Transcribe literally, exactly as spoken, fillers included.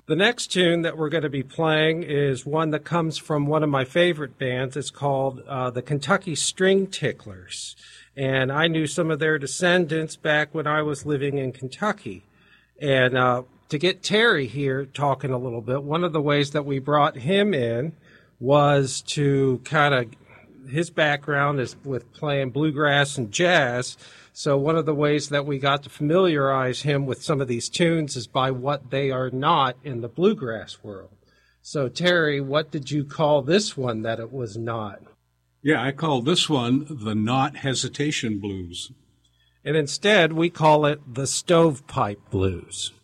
The next tune that we're going to be playing is one that comes from one of my favorite bands. It's called uh, the Kentucky String Ticklers. And I knew some of their descendants back when I was living in Kentucky. And uh, to get Terry here talking a little bit, one of the ways that we brought him in was to kind of, his background is with playing bluegrass and jazz. So one of the ways that we got to familiarize him with some of these tunes is by what they are not in the bluegrass world. So, Terry, what did you call this one that it was not? Yeah, I call this one the Not Hesitation Blues. And instead, we call it the Stovepipe Blues.